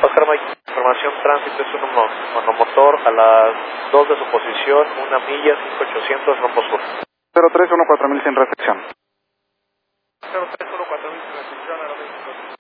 Oscar Mike, información tránsito, es un monomotor a las 2 de su posición, 1 milla, 5800, rumbo sur. 0314.100 recepción. 0314.100 recepción, a la